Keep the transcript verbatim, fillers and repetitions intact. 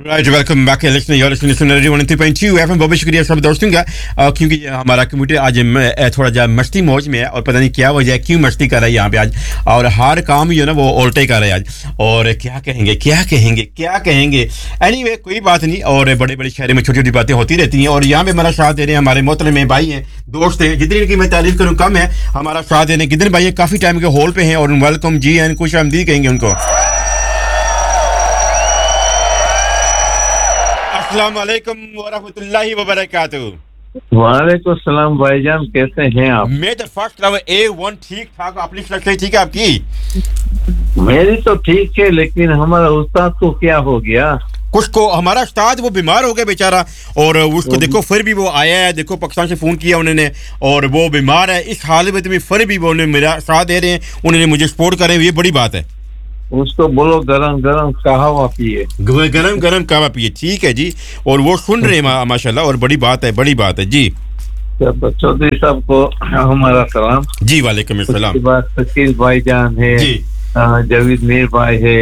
Right, welcome back listening your listening to radio one three point two FM. बहुत शुक्रिया सब दोस्तों का, अ, क्योंकि हमारा कंप्यूटर आज म- थोड़ा जा मस्ती मौज में है और पता नहीं क्या वजह है, क्यों मस्ती कर रहा है यहाँ पे आज, और हर काम जो है ना वो उल्टे कर रहा है आज। और क्या कहेंगे क्या कहेंगे क्या कहेंगे एनीवे anyway, कोई बात नहीं। और बड़े बड़े शहरों में छोटी छोटी बातें होती रहती हैं, और यहाँ पे हमारा साथ दे रहे हैं हमारे मोहतरम में भाई हैं, दोस्त हैं, जितनी इनकी मैं तारीफ करूँ कम है। हमारा साथ देने कितने भाई हैं, काफ़ी टाइम के होल पे हैं, और वेलकम जी एंड खुश आमदीद कहेंगे उनको। अस्सलाम वालेकुम वरहमतुल्लाहि वबरकातुहू। वालेकुम सलाम भाईजान, कैसे हैं आप? मैं तो फर्स्ट क्लास ए वन ठीक ठाक, अपनी सुरक्षा ठीक है आपकी? मेरी तो ठीक है, लेकिन हमारा उस्ताद को क्या हो गया? कुछ को हमारा उस्ताद वो बीमार हो गया बेचारा, और उसको देखो फिर भी वो आया है, देखो पाकिस्तान से फोन किया उन्होंने, और वो बीमार है इस हालत में फिर भी वो मेरा साथ दे रहे हैं, उन्होंने मुझे सपोर्ट कर रहे हैं, ये बड़ी बात है। उसको बोलो गरम गरम कहवा पिए, गरम गरम कहवा पिए, ठीक है जी। और वो सुन रहे हैं मा, माशाल्लाह, और बड़ी बात है, बड़ी बात है जी। चौधरी साहब को हमारा सलाम जी। वालेकुम अस्सलाम। उसके बाद शकील भाईजान है, जी, जावेद मीर भाई है,